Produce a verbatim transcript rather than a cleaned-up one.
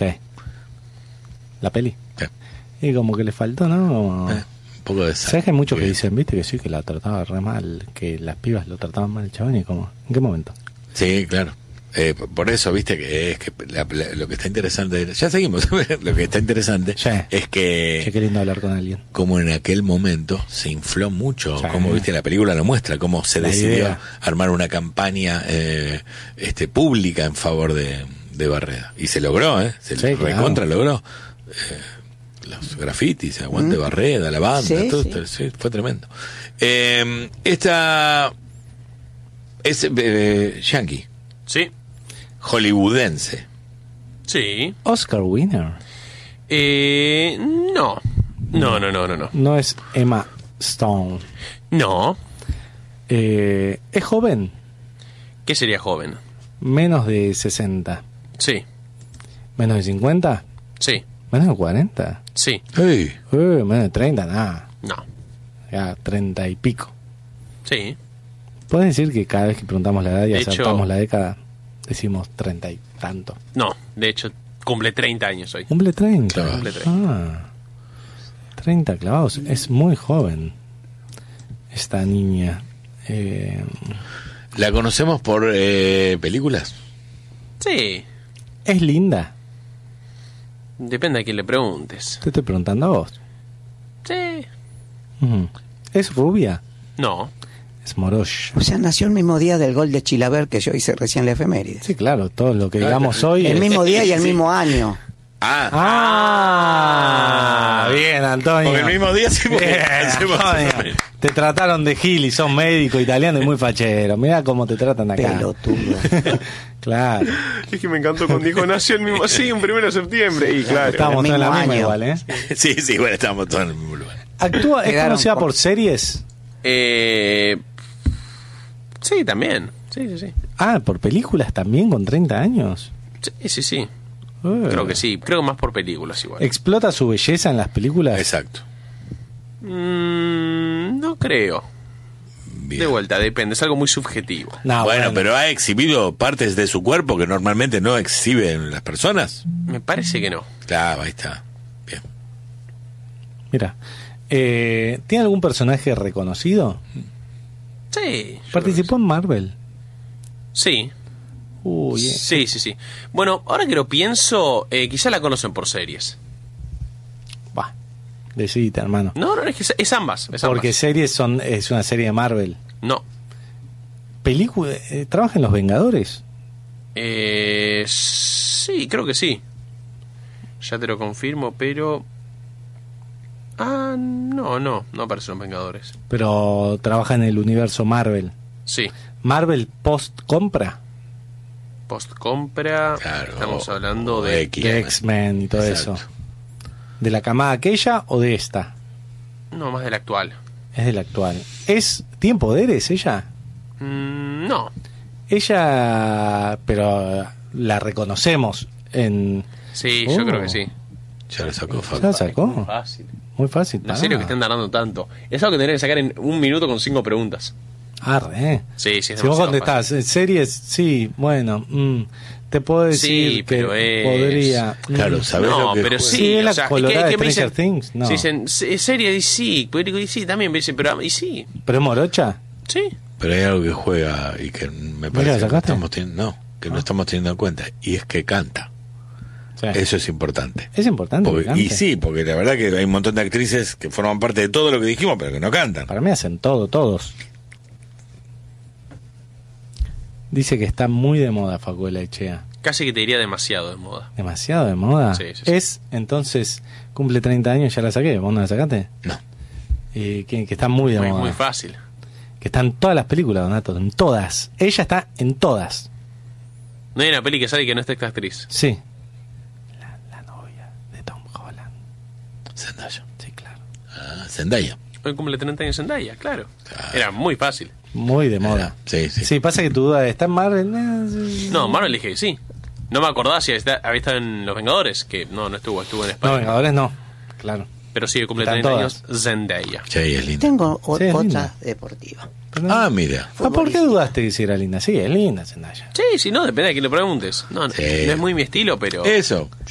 Sí. La peli. Sí. Y como que le faltó, ¿no? Eh, un poco de ¿Sabes que hay muchos que Bien. dicen, viste, que sí, que la trataba re mal, que las pibas lo trataban mal el chabón y como, ¿en qué momento? Sí, claro. Eh, por eso, viste, que es que la- la- lo que está interesante, ya seguimos, lo que está interesante Sí. es que Che, qué lindo hablar con alguien. como en aquel momento se infló mucho, Sí. como viste la película lo muestra, cómo se La decidió idea. armar una campaña eh, este pública en favor de, de Barreda. Y se logró, ¿eh? Se Sí, recontra claro. logró. Eh, los grafitis, aguante Mm. Barreda, la banda, Sí, todo, sí. todo, sí, fue tremendo. Eh, esta es eh, yankee, Sí, hollywoodense. sí. Oscar winner. Eh, no. No, no, no, no, no. No es Emma Stone. No. Eh, es joven, ¿Qué sería joven? menos de sesenta. Sí, Menos de cincuenta. sí, Menos de cuarenta. sí. Hey, Eh, menos de treinta, nada. No. Ya, treinta y pico. Sí. ¿Puedes decir que cada vez que preguntamos la edad y De acertamos hecho- la década, decimos treinta y tanto? No, de hecho, cumple treinta años hoy. Cumple treinta. Claro. Cumple treinta. Ah, treinta clavados. Es muy joven esta niña. Eh, ¿la conocemos por eh, películas? Sí. es linda. Depende a quién le preguntes. Te estoy preguntando a vos. Sí. Ujú. ¿Es rubia? No. Es morocha. O sea, nació el mismo día del gol de Chilaver que yo hice recién la efeméride. Sí, claro, todo lo que digamos hoy. El es- mismo día y el Sí. mismo año. Ah, Ah, bien, Antonio. porque el mismo día sí, porque Bien, hacemos- Antonio. Te trataron de gil y son médico italiano y muy fachero. Mirá cómo te tratan acá. Pelotudo. Claro. Es que me encantó cuando dijo nació el mismo. Sí, un primero de septiembre. Y claro. Estábamos el todos en la mismo misma año. igual, ¿eh? sí, sí, bueno, estábamos todos en el mismo lugar. Actúa, es Llegaron conocida por- por series. Eh, sí, también. Sí, sí, sí. Ah, por películas también con treinta años. Sí, sí, sí. Eh. Creo que sí. Creo que más por películas igual. ¿Explota su belleza en las películas? Exacto. Mm, no creo. Bien. De vuelta, depende. Es algo muy subjetivo. No, bueno, pero ha exhibido partes de su cuerpo que normalmente no exhiben las personas. Me parece que no. Claro, ahí está. Bien. Mira, eh, ¿tiene algún personaje reconocido? Sí. yo ¿Participó en Marvel? creo que Sí. Uy, eh. Sí, sí, sí. Bueno, ahora que lo pienso, eh, quizá la conocen por series. Bah, decidite, hermano. No, no, es que es, es ambas. Es Porque ambas. series son, es una serie de Marvel. No. Película, eh, ¿trabaja en Los Vengadores? Eh, sí, creo que sí. Ya te lo confirmo, pero... Ah, no, no. No aparecen los Vengadores. Pero trabaja en el universo Marvel. Sí. Marvel post compra Post compra. Claro. Estamos hablando O de... X. de X-Men y todo Exacto. eso. ¿De la camada aquella o de esta? No, más del actual. Es de la actual. ¿Es ¿Tiene poderes ella? Mm, no. Ella, pero la reconocemos en... Sí, Oh. yo creo que sí. Ya lo sacó ¿Ya Facu. la sacó? Fácil. Muy fácil. Una pará. serie que están tardando tanto. Es algo que tendría que sacar en un minuto con cinco preguntas. Arre, eh. Sí, sí, es Si vos demasiado contestás, ¿en series? Sí, bueno, mm, te puedo decir Sí, que pero es- podría... mm. Claro, ¿sabés No, lo que pero juega? sí, Sí, es la o sea, colorada ¿qué- de qué me Stranger dicen? Things, no. Si dicen "Se- serie y sí, película y sí, también me dicen, pero y sí, ¿Pero es morocha? sí. Pero hay algo que juega y que me Mira, parece que no ¿sacaste? estamos teniendo, no, que no estamos teniendo en cuenta, y es que canta. Sí. Eso es importante. Es importante. Porque- que cante. y sí, porque la verdad que hay un montón de actrices que forman parte de todo lo que dijimos, pero que no cantan. Para mí hacen todo, todos. Dice que está muy de moda Facuela Echea. Casi que te diría demasiado de moda. Demasiado de moda. Sí, sí, sí. Es, entonces, cumple treinta años, ya la saqué. ¿Vos no la sacaste? No. Eh, que, que está muy de Muy, moda. muy fácil. Que está en todas las películas, Donato. En todas. Ella está en todas. No hay una peli que sale que no esté esta actriz. Sí. La, la novia de Tom Holland. Zendaya. Sí, claro. Ah, Zendaya. Hoy cumple treinta años en Zendaya, claro. Claro. Era muy fácil. Muy de moda. Sí, sí. Sí, pasa que tu duda está en Marvel. eh, sí. No, Marvel dije que sí. No me acordaba si está- había estado en Los Vengadores, que no, no estuvo, estuvo en No, España. Vengadores no. Claro. Pero sí, cumple Están treinta todas. años Zendaya. Che, es linda. Tengo o- Sí, es otra linda. deportiva. Pero- Ah, mira. Ah, ¿por qué dudaste que si era linda? Sí, es linda Zendaya. Sí, sí, no, depende de quién le preguntes. No, Sí. no es muy mi estilo, pero... Eso.